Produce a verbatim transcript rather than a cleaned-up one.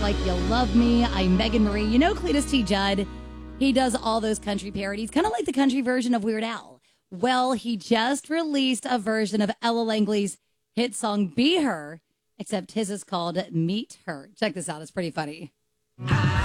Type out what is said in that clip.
Like You Love Me. I'm Megan Marie. You know Cletus T. Judd? He does all those country parodies, kind of like the country version of Weird Al. Well, he just released a version of Ella Langley's hit song Be Her, except his is called Meet Her. Check this out. It's pretty funny.